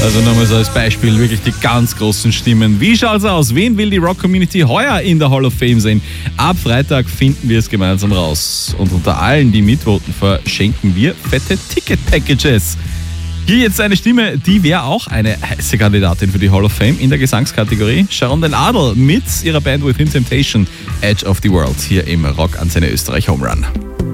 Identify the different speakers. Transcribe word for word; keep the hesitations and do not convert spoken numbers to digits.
Speaker 1: Also nochmal so als Beispiel wirklich die ganz großen Stimmen. Wie schaut's aus? Wen will die Rock-Community heuer in der Hall of Fame sehen? Ab Freitag finden wir es gemeinsam raus. Und unter allen, die mitvoten, verschenken wir fette Ticket-Packages. Hier jetzt eine Stimme, die wäre auch eine heiße Kandidatin für die Hall of Fame in der Gesangskategorie. Sharon den Adel mit ihrer Band Within Temptation, Edge of the World, hier im Rock Antenne Österreich Home Run.